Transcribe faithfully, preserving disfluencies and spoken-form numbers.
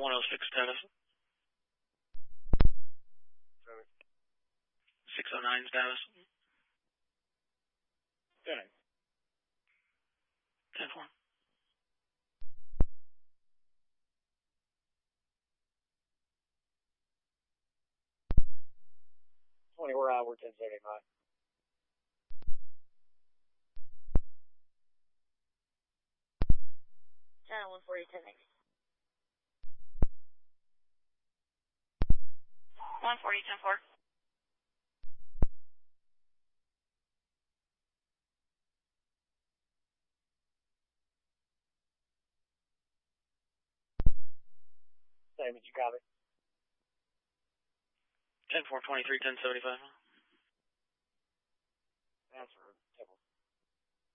one oh six status. six oh nine status. ten. ten four. twenty, we're out, we're ten seventy-five. Channel one forty, ten eighty. one forty, ten four. Same as you copy. ten four twenty-three, ten seventy-five.